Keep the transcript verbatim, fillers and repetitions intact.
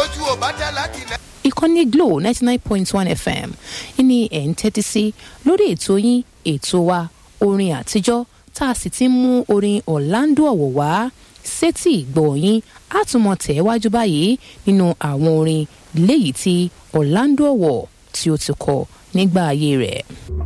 bójú ò bá dá láti lẹ́. ìkànnì Glo ninety nine point one F M ní ẹ̀ ń tẹ́tí sí lórí ètò yín ètò wa orin àtijọ́ tá a sì ti mú orin Orlando Ọ̀wọ̀ wá sétí ìgbọ́ yín á tún mọ tẹ̀ wájú báyìí nínú àwọn orin léyìí tí Orlando Ọ̀wọ̀ tí ó ti kọ nígbà ayé rẹ̀.